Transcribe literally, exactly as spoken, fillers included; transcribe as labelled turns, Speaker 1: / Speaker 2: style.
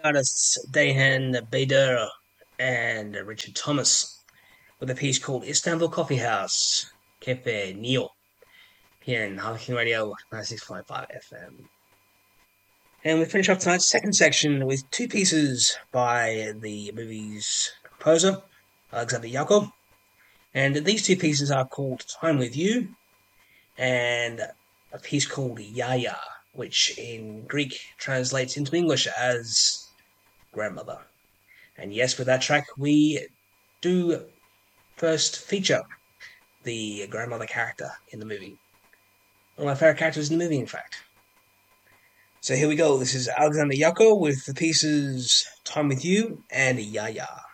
Speaker 1: artists Dahan Bader and Richard Thomas with a piece called Istanbul Coffee House, Cafe Neo, here in Hurricane Radio ninety-six point five F M. And we finish off tonight's second section with two pieces by the movie's composer, Alexander Yakov. And these two pieces are called Time With You and a piece called Yaya, which in Greek translates into English as grandmother. And yes, with that track, we do first feature the grandmother character in the movie. One of my favorite characters in the movie, in fact. So here we go. This is Alexander Yako with the pieces Time With You and Yaya.